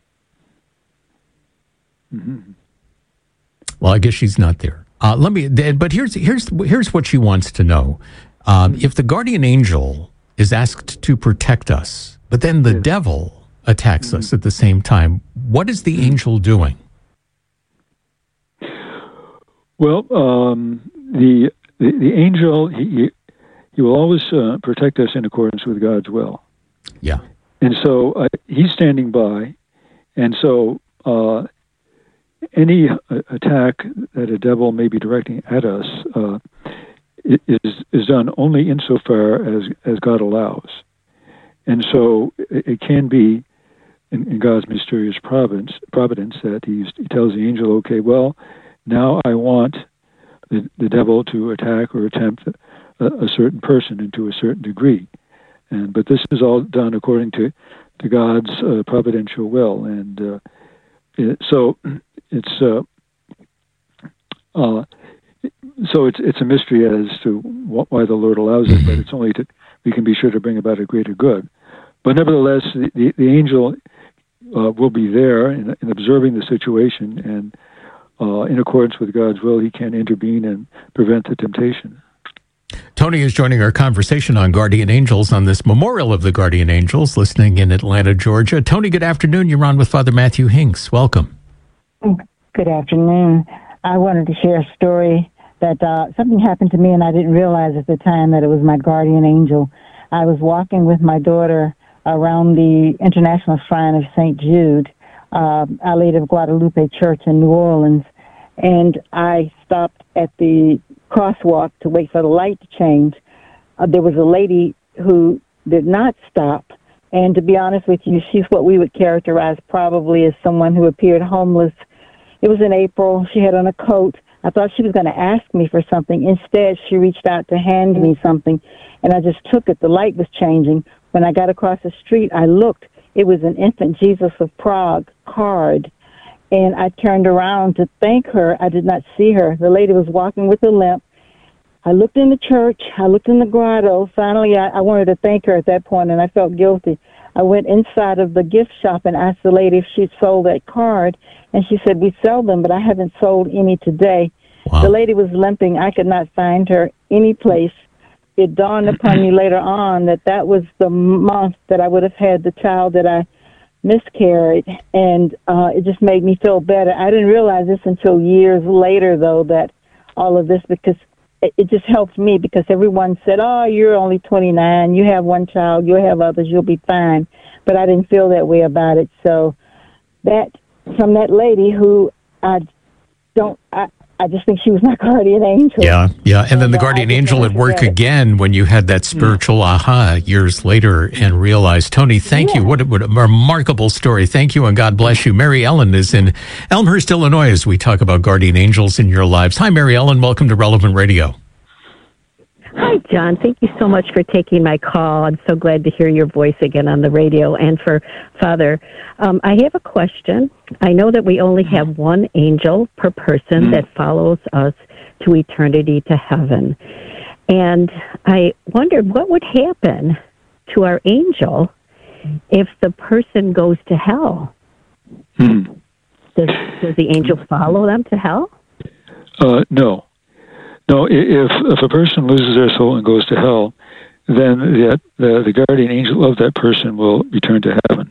V: Mm-hmm.
B: Well, I guess she's not there. Uh, let me. But here's here's here's what she wants to know: um, if the guardian angel is asked to protect us, but then the yes. devil attacks mm-hmm. us at the same time, what is the angel doing?
V: Well, um, the, the the angel he he will always uh, protect us in accordance with God's will.
B: Yeah,
V: and so uh, he's standing by, and so. Uh, Any uh, attack that a devil may be directing at us uh, is is done only insofar as, as God allows, and so it, it can be in, in God's mysterious providence providence that he's, he tells the angel, okay, well, now I want the, the devil to attack or attempt a, a certain person and to a certain degree, and but this is all done according to to God's uh, providential will, and uh, it, so. It's uh, uh, so it's it's a mystery as to what, why the Lord allows it, but it's only that we can be sure to bring about a greater good. But nevertheless, the, the, the angel uh, will be there in, in observing the situation, and uh, in accordance with God's will, he can intervene and prevent the temptation.
B: Tony is joining our conversation on guardian angels on this Memorial of the Guardian Angels, listening in Atlanta, Georgia. Tony, good afternoon. You're on with Father Matthew Hinks. Welcome.
D: Good afternoon. I wanted to share a story that uh, something happened to me and I didn't realize at the time that it was my guardian angel. I was walking with my daughter around the International Shrine of Saint Jude, uh, Our Lady of Guadalupe Church in New Orleans, and I stopped at the crosswalk to wait for the light to change. Uh, there was a lady who did not stop, and to be honest with you, she's what we would characterize probably as someone who appeared homeless. It was in April. She had on a coat. I thought she was going to ask me for something. Instead, she reached out to hand me something, and I just took it. The light was changing. When I got across the street, I looked. It was an Infant Jesus of Prague card, and I turned around to thank her. I did not see her. The lady was walking with a limp. I looked in the church. I looked in the grotto. Finally, I, I wanted to thank her at that point, and I felt guilty. I went inside of the gift shop and asked the lady if she'd sold that card, and she said, we sell them, but I haven't sold any today. Wow. The lady was limping. I could not find her any place. It dawned upon me later on that that was the month that I would have had the child that I miscarried, and uh, it just made me feel better. I didn't realize this until years later, though, that all of this, because it just helped me, because everyone said, oh, you're only twenty-nine, you have one child, you'll have others, you'll be fine. But I didn't feel that way about it. So that, from that lady who I don't, I, I just think she was my guardian angel.
B: Yeah, yeah. And, and then the guardian angel at work again when you had that spiritual yeah. aha years later and realized, Tony, thank yeah. you. What a, what a remarkable story. Thank you, and God bless you. Mary Ellen is in Elmhurst, Illinois, as we talk about guardian angels in your lives. Hi, Mary Ellen. Welcome to Relevant Radio.
E: Hi, John. Thank you so much for taking my call. I'm so glad to hear your voice again on the radio. And for Father, um, I have a question. I know that we only have one angel per person mm-hmm. that follows us to eternity to heaven. And I wondered what would happen to our angel if the person goes to hell.
V: Mm-hmm.
E: Does, does the angel follow them to hell?
V: Uh, no. No, if if a person loses their soul and goes to hell, then the, the the guardian angel of that person will return to heaven.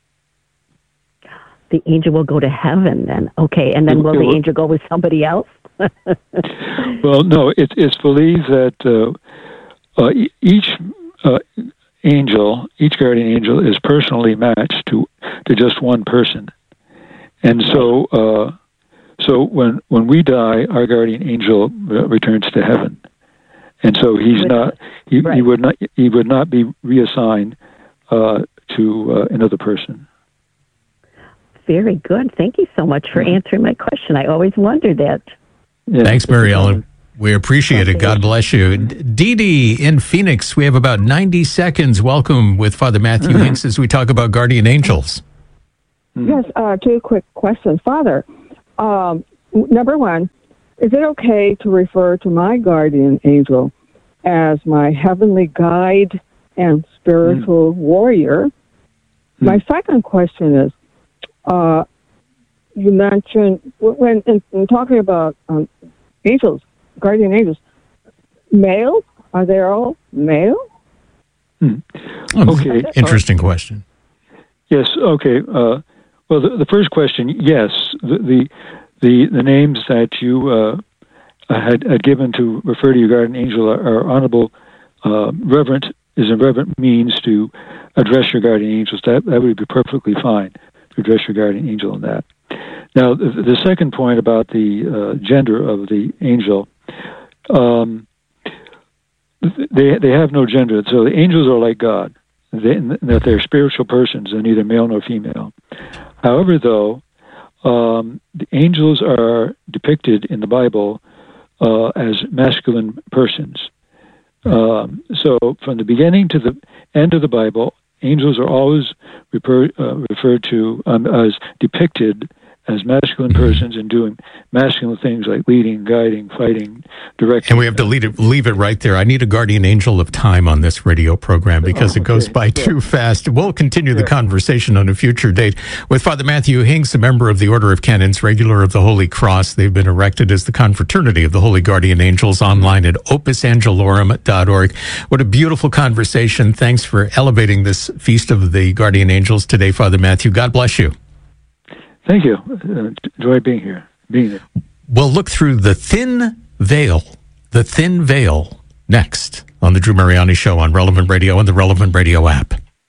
E: The angel will go to heaven then. Okay, and then will the angel go with somebody else?
V: Well, no, it, it's believed that uh, uh, each uh, angel, each guardian angel is personally matched to, to just one person. And so... Uh, So when, when we die, our guardian angel returns to heaven, and so he's not he, right. he would not he would not be reassigned uh, to uh, another person.
E: very good. Thank you so much for answering my question. I always wondered that.
V: Yeah.
B: Thanks, Mary Ellen. We appreciate it. God bless you. Dee Dee in Phoenix, we have about ninety seconds. Welcome with Father Matthew mm-hmm. Hinks as we talk about guardian angels.
C: Yes, uh, two quick questions. Father, um, number one, is it okay to refer to my guardian angel as my heavenly guide and spiritual mm. warrior? Mm. My second question is, uh, you mentioned, when in, in talking about um, angels, guardian angels, male? Are they all male?
V: Hmm. Okay.
B: Interesting question.
V: Yes, okay. Uh, well, the, the first question, yes, the the, the, the names that you uh, had, had given to refer to your guardian angel are, are honorable, uh, reverent, is a reverent means to address your guardian angels. That, that would be perfectly fine to address your guardian angel in that. Now, the, the second point about the uh, gender of the angel, um, they they have no gender. So the angels are like God, they, that they're spiritual persons, they're neither male nor female. However, though, um, the angels are depicted in the Bible uh, as masculine persons. Um, so from the beginning to the end of the Bible, angels are always refer, uh, referred to um, as depicted as masculine persons and doing masculine things like leading, guiding, fighting, directing.
B: And we have to leave it, leave it right there. I need a guardian angel of time on this radio program because oh, it goes okay. by yeah. too fast. We'll continue sure. the conversation on a future date with Father Matthew Hinks, a member of the Order of Canons, regular of the Holy Cross. They've been erected as the Confraternity of the Holy Guardian Angels online at opus angelorum dot org. What a beautiful conversation. Thanks for elevating this Feast of the Guardian Angels today, Father Matthew. God bless you.
V: Thank you. Uh, enjoy being here. Being there.
B: We'll look through the thin veil, the thin veil, next on the Drew Mariani Show on Relevant Radio and the Relevant Radio app.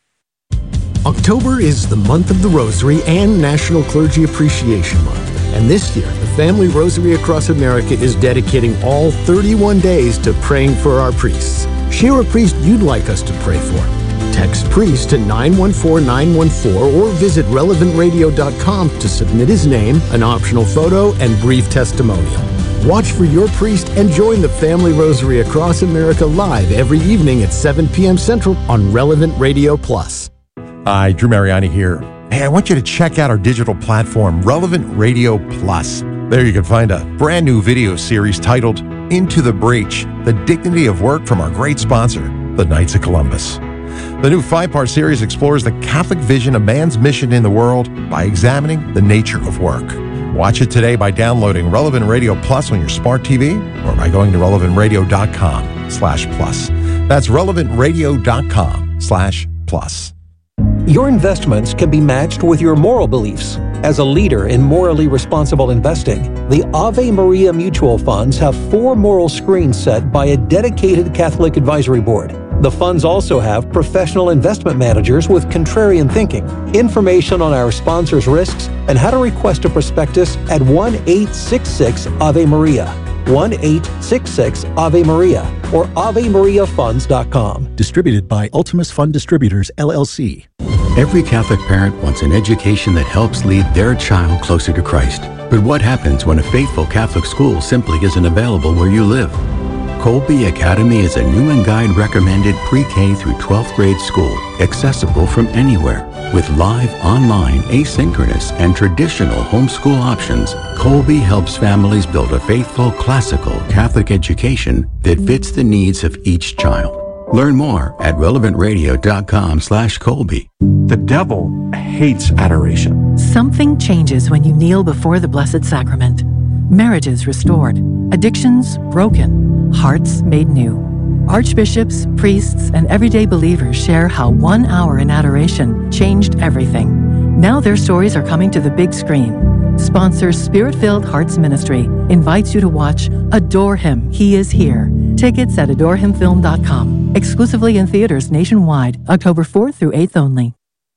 I: October is the month of the Rosary and National Clergy Appreciation Month. And this year, the Family Rosary Across America is dedicating all thirty-one days to praying for our priests. Share a priest you'd like us to pray for. Text priest to nine one four nine one four or visit relevant radio dot com to submit his name, an optional photo, and brief testimonial. Watch for your priest and join the Family Rosary Across America live every evening at seven p.m. Central on Relevant Radio Plus.
H: Hi, Drew Mariani here. Hey, I want you to check out our digital platform, Relevant Radio Plus. There you can find a brand new video series titled Into the Breach, The Dignity of Work from our great sponsor, the Knights of Columbus. The new five-part series explores the Catholic vision of man's mission in the world by examining the nature of work. Watch it today by downloading Relevant Radio Plus on your smart T V or by going to relevant radio dot com slash plus. That's relevant radio dot com slash plus.
J: Your investments can be matched with your moral beliefs. As a leader in morally responsible investing, the Ave Maria Mutual Funds have four moral screens set by a dedicated Catholic advisory board. The funds also have professional investment managers with contrarian thinking. Information on our sponsors' risks and how to request a prospectus at one eight six six Ave Maria, one eight six six Ave Maria, or ave maria funds dot com.
K: Distributed by Ultimus Fund Distributors, L L C. Every Catholic parent wants an education that helps lead their child closer to Christ. But what happens when a faithful Catholic school simply isn't available where you live? Colby Academy is a new and guide recommended pre-K through twelfth grade school, accessible from anywhere. With live, online, asynchronous, and traditional homeschool options, Colby helps families build a faithful, classical Catholic education that fits the needs of each child. Learn more at relevant radio dot com slash Colby.
W: The devil hates adoration.
F: Something changes when you kneel before the Blessed Sacrament. Marriages restored, addictions broken, hearts made new. Archbishops, priests, and everyday believers share how one hour in adoration changed everything. Now their stories are coming to the big screen. Sponsors Spirit-Filled Hearts Ministry invites you to watch Adore Him, He Is Here. Tickets at adore him film dot com. Exclusively in theaters nationwide, October fourth through eighth only.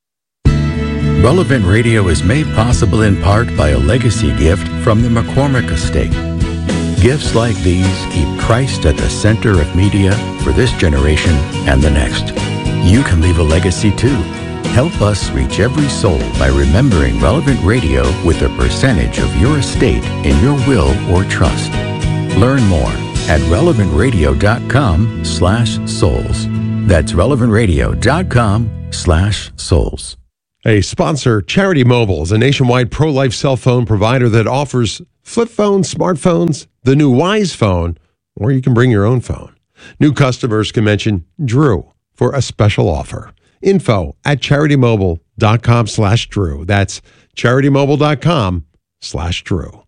K: Relevant Radio is made possible in part by a legacy gift from the McCormick Estate. Gifts like these keep Christ at the center of media for this generation and the next. You can leave a legacy too. Help us reach every soul by remembering Relevant Radio with a percentage of your estate in your will or trust. Learn more at relevantradio.com slash souls. That's relevantradio.com slash souls.
H: A sponsor, Charity Mobile, is a nationwide pro-life cell phone provider that offers flip phones, smartphones, the new Wise phone, or you can bring your own phone. New customers can mention Drew for a special offer. Info at charitymobile.com slash Drew. That's charitymobile.com slash Drew.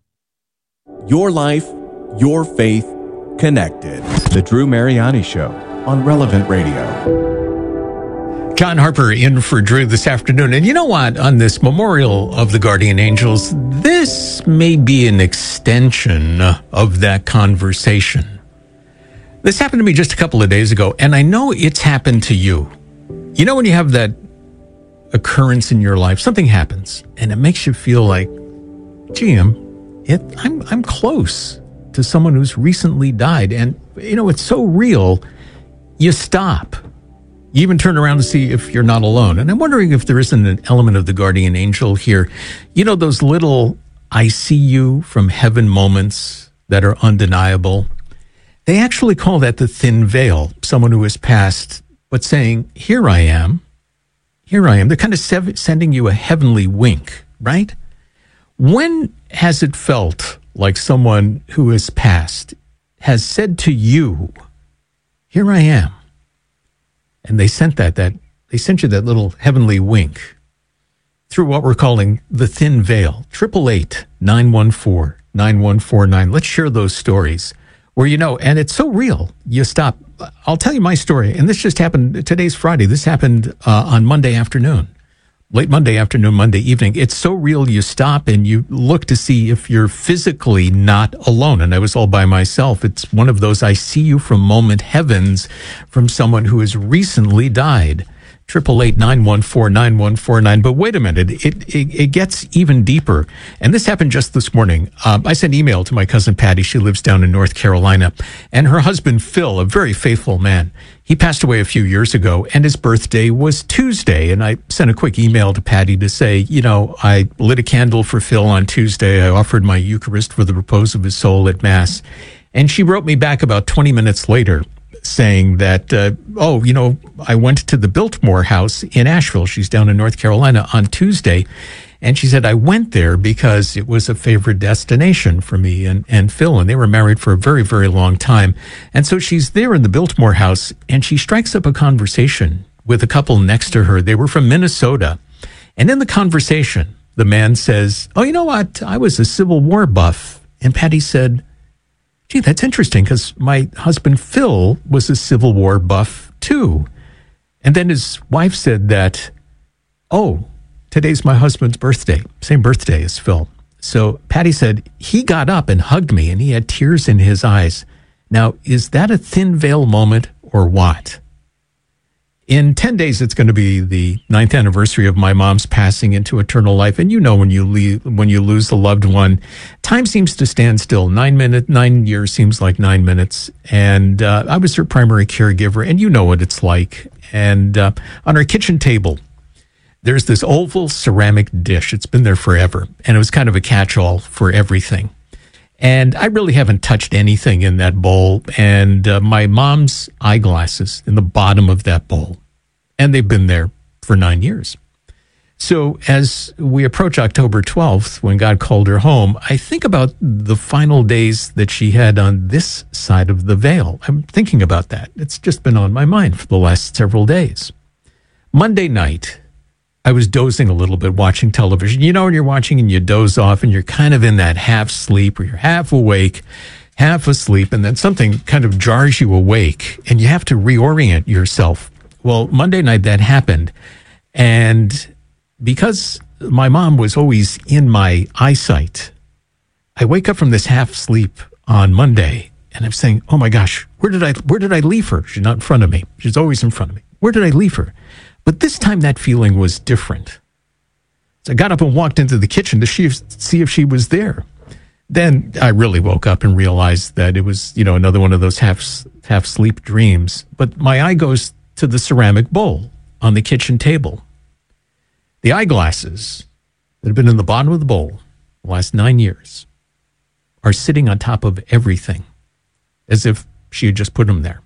L: Your life, your faith, connected. The Drew Mariani Show on Relevant Radio.
B: John Harper in for Drew this afternoon. And you know what? On this memorial of the Guardian Angels, this may be an extension of that conversation. This happened to me just a couple of days ago, and I know it's happened to you. You know when you have that occurrence in your life, something happens, and it makes you feel like, gee, I'm, it, I'm, I'm close to someone who's recently died. And, you know, it's so real, you stop. You even turn around to see if you're not alone. And I'm wondering if there isn't an element of the guardian angel here. You know, those little I see you from heaven moments that are undeniable. They actually call that the thin veil, someone who has passed, but saying, here I am, here I am. They're kind of sev- sending you a heavenly wink, right? When has it felt like someone who has passed has said to you, here I am? And they sent that, that they sent you that little heavenly wink through what we're calling the thin veil. Triple eight nine one four nine one four nine. Let's share those stories where, you know, and it's so real. You stop. I'll tell you my story. And this just happened. Today's Friday. This happened uh, on Monday afternoon, late Monday afternoon, Monday evening. It's so real. You stop and you look to see if you're physically not alone. And I was all by myself. It's one of those I see you from moment heavens from someone who has recently died. Triple eight nine one four nine one four nine. But wait a minute, it, it it gets even deeper. And this happened just this morning. Um, I sent email to my cousin Patty. She lives down in North Carolina, and her husband Phil, a very faithful man. He passed away a few years ago, and his birthday was Tuesday. And I sent a quick email to Patty to say, you know, I lit a candle for Phil on Tuesday. I offered my Eucharist for the repose of his soul at Mass, and she wrote me back about twenty minutes later, saying that, uh, oh, you know, I went to the Biltmore House in Asheville. She's down in North Carolina on Tuesday. And she said, I went there because it was a favorite destination for me and, and Phil. And they were married for a very, very long time. And so she's there in the Biltmore House, and she strikes up a conversation with a couple next to her. They were from Minnesota. And in the conversation, the man says, oh, you know what? I was a Civil War buff. And Patty said, gee, that's interesting because my husband Phil was a Civil War buff too. And then his wife said that, oh, today's my husband's birthday, same birthday as Phil. So Patty said he got up and hugged me and he had tears in his eyes. Now, is that a thin veil moment or what? In ten days, it's going to be the ninth anniversary of my mom's passing into eternal life. And you know, when you leave, when you lose a loved one, time seems to stand still. Nine minute, nine years seems like nine minutes. And uh, I was her primary caregiver, and you know what it's like. And uh, on our kitchen table, there's this oval ceramic dish. It's been there forever, and it was kind of a catch-all for everything. And I really haven't touched anything in that bowl. And uh, my mom's eyeglasses in the bottom of that bowl. And they've been there for nine years. So as we approach October twelfth, when God called her home, I think about the final days that she had on this side of the veil. I'm thinking about that. It's just been on my mind for the last several days. Monday night, I was dozing a little bit watching television. You know, when you're watching and you doze off and you're kind of in that half sleep or you're half awake, half asleep, and then something kind of jars you awake and you have to reorient yourself. Well, Monday night that happened. And because my mom was always in my eyesight, I wake up from this half sleep on Monday and I'm saying, oh my gosh, where did I, where did I leave her? She's not in front of me. She's always in front of me. Where did I leave her? But this time that feeling was different. So I got up and walked into the kitchen to see if she was there. Then I really woke up and realized that it was, you know, another one of those half half sleep dreams. But my eye goes to the ceramic bowl on the kitchen table. The eyeglasses that have been in the bottom of the bowl the last nine years are sitting on top of everything, as if she had just put them there.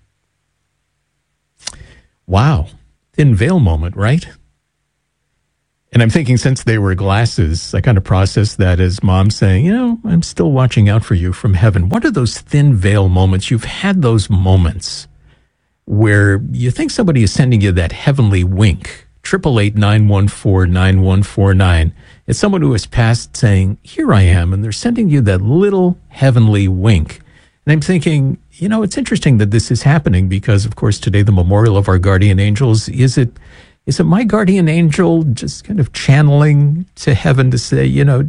B: Wow. Thin veil moment, right? And I'm thinking, since they were glasses, I kind of processed that as mom saying, you know, I'm still watching out for you from heaven. What are those thin veil moments? You've had those moments where you think somebody is sending you that heavenly wink. Triple eight nine one four nine one four nine. It's someone who has passed saying, here I am, and they're sending you that little heavenly wink. And I'm thinking, you know, it's interesting that this is happening because, of course, today the memorial of our guardian angels. Is it, is it my guardian angel just kind of channeling to heaven to say, you know,